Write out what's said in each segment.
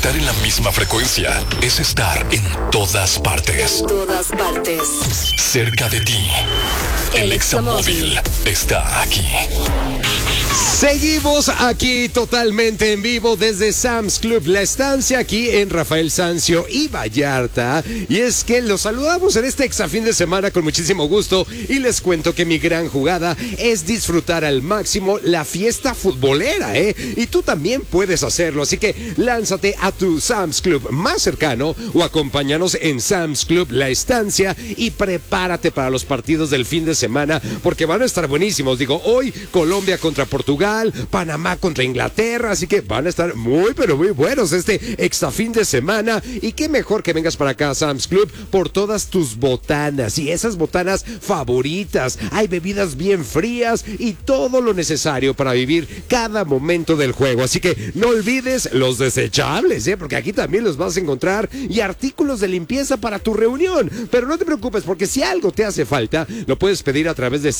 Estar en la misma frecuencia es estar en todas partes. En todas partes. Cerca de ti. El Examóvil está aquí. Seguimos aquí totalmente en vivo desde Sam's Club La Estancia, aquí en Rafael Sanzio y Vallarta. Y es que los saludamos en este exafín de semana con muchísimo gusto y les cuento que mi gran jugada es disfrutar al máximo la fiesta futbolera, ¿eh? Y tú también puedes hacerlo, así que lánzate a tu Sam's Club más cercano o acompáñanos en Sam's Club La Estancia y prepárate para los partidos del fin de semana porque van a estar buenísimos. Digo, hoy Colombia contra Portugal, Panamá contra Inglaterra, así que van a estar muy pero muy buenos este extra fin de semana. Y qué mejor que vengas para acá a Sam's Club por todas tus botanas y esas botanas favoritas. Hay bebidas bien frías y todo lo necesario para vivir cada momento del juego, así que no olvides los desechables, porque aquí también los vas a encontrar, y artículos de limpieza para tu reunión. Pero no te preocupes, porque si algo te hace falta, lo puedes pedir a través de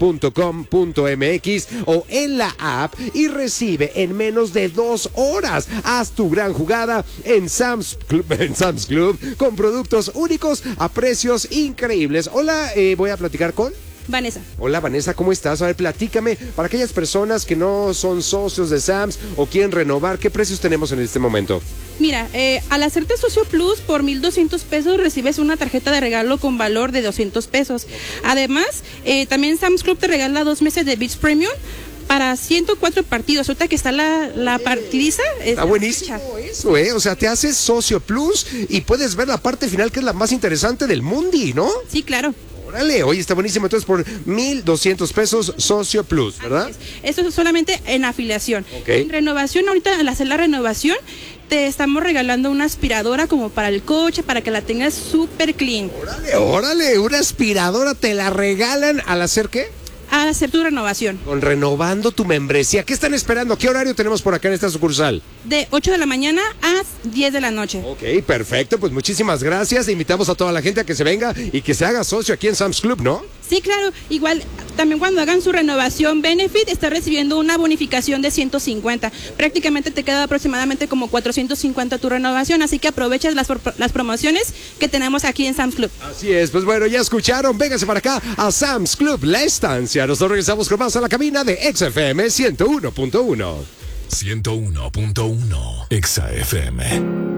sams.com.mx o en la app y recibe en menos de 2 horas. Haz tu gran jugada en Sam's Club con productos únicos a precios increíbles. Hola, voy a platicar con Vanessa. Hola Vanessa, ¿cómo estás? A ver, platícame, para aquellas personas que no son socios de Sam's o quieren renovar, ¿qué precios tenemos en este momento? Mira, al hacerte socio plus por 1,200 pesos recibes una tarjeta de regalo con valor de 200 pesos. Además, también Sam's Club te regala 2 meses de Beach Premium para 104 partidos. Ahorita que está la partidiza. Está buenísimo eso, ¿eh? O sea, te haces socio plus y puedes ver la parte final, que es la más interesante del mundi, ¿no? Sí, claro. Órale, oye, está buenísimo. Entonces, por 1,200 pesos, socio plus, ¿verdad? Esto es solamente en afiliación. Okay. En renovación, ahorita al hacer la renovación, te estamos regalando una aspiradora como para el coche, para que la tengas súper clean. Órale, una aspiradora te la regalan al hacer ¿qué? A hacer tu renovación. Con renovando tu membresía. ¿Qué están esperando? ¿Qué horario tenemos por acá en esta sucursal? De 8 de la mañana a 10 de la noche. Ok, perfecto. Pues muchísimas gracias. Invitamos a toda la gente a que se venga y que se haga socio aquí en Sam's Club, ¿no? Sí, claro. Igual, también cuando hagan su renovación Benefit, está recibiendo una bonificación de 150. Prácticamente te queda aproximadamente como 450 tu renovación, así que aprovechas las promociones que tenemos aquí en Sam's Club. Así es. Pues bueno, ya escucharon. Vénganse para acá a Sam's Club La Estancia. Nosotros regresamos con más a la cabina de XFM 101.1. 101.1 XFM.